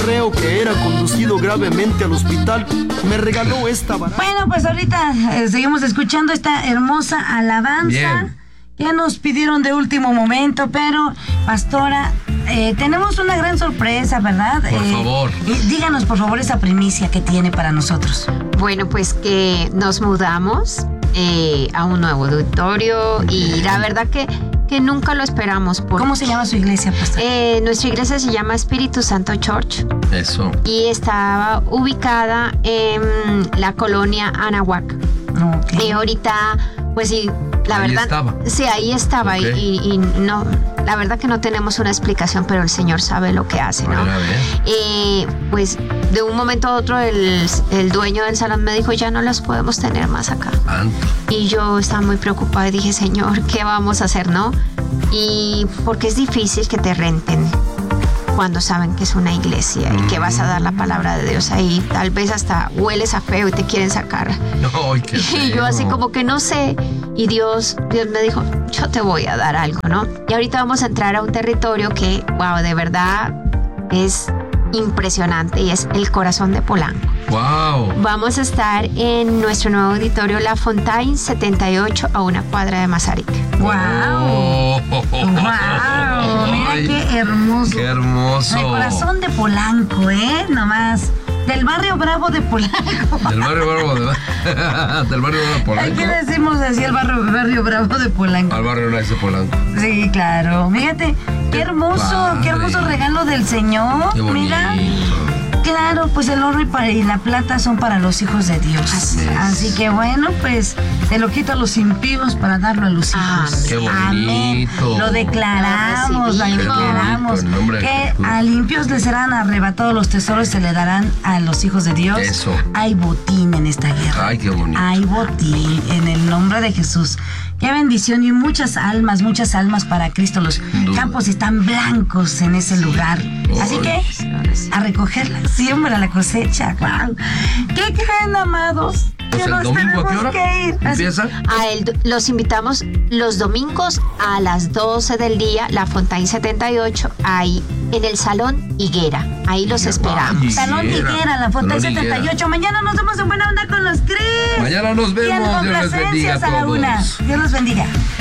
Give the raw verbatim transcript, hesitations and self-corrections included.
reo que era conducido gravemente al hospital me regaló esta barata. Bueno, pues ahorita eh, seguimos escuchando esta hermosa alabanza. Bien. Que nos pidieron de último momento, pero, pastora, eh, tenemos una gran sorpresa, ¿verdad? Por eh, favor. Y díganos, por favor, esa primicia que tiene para nosotros. Bueno, pues que nos mudamos eh, a un nuevo auditorio y la verdad que, que nunca lo esperamos. Porque, ¿Cómo se llama su iglesia, pastor? Eh, nuestra iglesia se llama Espíritu Santo Church. Eso. Y estaba ubicada en la colonia Anahuac. Okay. Y ahorita, pues sí, la Ahí verdad. estaba. Sí, ahí estaba. Okay. Y, y no, la verdad que no tenemos una explicación, pero el Señor sabe lo que hace, ¿no? A ver, a ver. Eh, pues de un momento a otro el, el dueño del salón me dijo, ya no las podemos tener más acá. Anto. Y yo estaba muy preocupada y dije, Señor, ¿qué vamos a hacer, no? Y porque es difícil que te renten cuando saben que es una iglesia y que vas a dar la palabra de Dios ahí. Tal vez hasta hueles a feo y te quieren sacar. Ay, qué feo. Y yo así como que no sé. Y Dios, Dios me dijo, yo te voy a dar algo, ¿no? Y ahorita vamos a entrar a un territorio que, wow, de verdad es impresionante y es el corazón de Polanco. Wow. Vamos a estar en nuestro nuevo auditorio La Fontaine setenta y ocho a una cuadra de Mazarik. ¡Wow! Oh. ¡Wow! Mira Ay, qué hermoso. Qué hermoso. El corazón de Polanco, ¿eh? Nomás. Del barrio Bravo de Polanco. Del barrio Bravo de Del barrio de Polanco. Aquí decimos así el barrio, barrio Bravo de Polanco. Al barrio Nice de Polanco. Sí, claro. Fíjate, qué hermoso, padre. qué hermoso regalo del Señor. Qué bonito. Mira. Claro, pues el oro y, para, y la plata son para los hijos de Dios. Así es. Así que bueno, pues te lo quito a los impíos para darlo a los hijos. Qué bonito. Amén. Lo declaramos, lo Qué declaramos. bonito, en nombre de Que Jesús. a limpios les serán arrebatados los tesoros, se le darán a los hijos de Dios. Eso. Hay botín en esta guerra. Ay, qué bonito. Hay botín en el nombre de Jesús. Qué bendición y muchas almas, muchas almas para Cristo. Los duda. campos están blancos en ese lugar. Así que a recogerla, siembra la cosecha. Wow. ¿Qué creen, amados? Pues Que el nos domingo, ¿a qué tenemos hora que ir. Así- empieza? A el- los invitamos los domingos a las doce del día, La Fontaine setenta y ocho, ahí en el Salón Higuera. Ahí los esperamos. Ay. Salón Higuera. Higuera, la Fontaine Salón setenta y ocho. Mañana nos vemos en buena onda con los Cris. Mañana nos Y en vemos. Dios les bendiga a complacencias a la una. todos. Dios los bendiga.